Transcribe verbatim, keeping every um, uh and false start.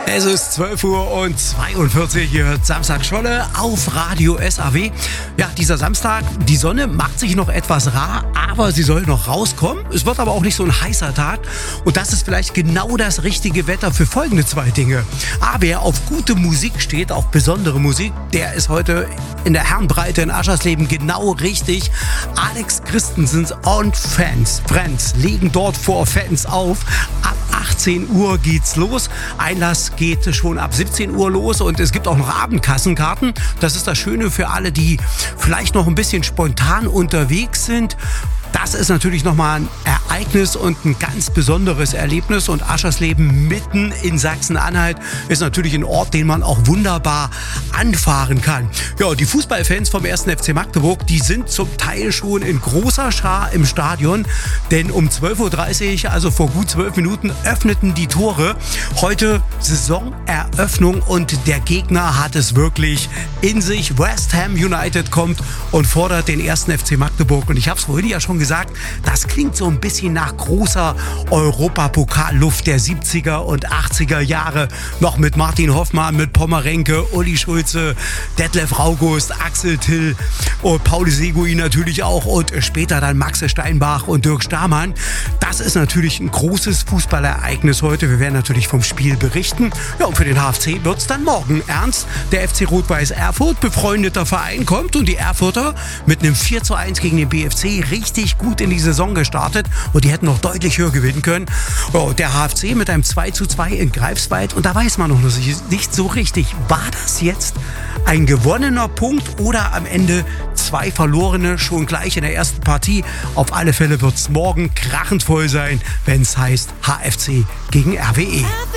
Es ist zwölf Uhr und zweiundvierzig, ihr hört Samstag Scholle auf Radio S A W. Ja, dieser Samstag, die Sonne macht sich noch etwas rar, aber sie soll noch rauskommen. Es wird aber auch nicht so ein heißer Tag und das ist vielleicht genau das richtige Wetter für folgende zwei Dinge. A, wer auf gute Musik steht, auf besondere Musik, der ist heute in der Herrenbreite in Aschersleben genau richtig. Alex Christensens und Fans, Friends legen dort vor Fans auf. Ab achtzehn Uhr geht's los. Einlass geht schon ab siebzehn Uhr los und es gibt auch noch Abendkassenkarten. Das ist das Schöne für alle, die vielleicht noch ein bisschen spontan unterwegs sind. Das ist natürlich nochmal ein Ereignis und ein ganz besonderes Erlebnis. Und Aschersleben mitten in Sachsen-Anhalt ist natürlich ein Ort, den man auch wunderbar anfahren kann. Ja, die Fußballfans vom ersten F C Magdeburg, die sind zum Teil schon in großer Schar im Stadion. Denn um zwölf Uhr dreißig, also vor gut zwölf Minuten, öffneten die Tore. Heute Saisoneröffnung und der Gegner hat es wirklich in sich. West Ham United kommt und fordert den ersten F C Magdeburg. Und ich habe es vorhin ja schon gesagt, das klingt so ein bisschen nach großer Europapokalluft der siebziger und achtziger Jahre. Noch mit Martin Hoffmann, mit Pommerenke, Uli Schulze, Detlef Raugust, Axel Till und Pauli Seguin natürlich auch und später dann Max Steinbach und Dirk Stamann. Das ist natürlich ein großes Fußballereignis heute. Wir werden natürlich vom Spiel berichten. Ja, und für den H F C wird es dann morgen ernst. Der F C Rot-Weiß Erfurt, befreundeter Verein, kommt und die Erfurter mit einem vier zu eins gegen den B F C richtig gut in die Saison gestartet und die hätten noch deutlich höher gewinnen können. Ja, und der H F C mit einem zwei zu zwei in Greifswald und da weiß man noch nicht so richtig, war das jetzt ein gewonnener Punkt oder am Ende zwei verlorene schon gleich in der ersten Partie. Auf alle Fälle wird es morgen krachend voll sein, wenn es heißt H F C gegen R W E.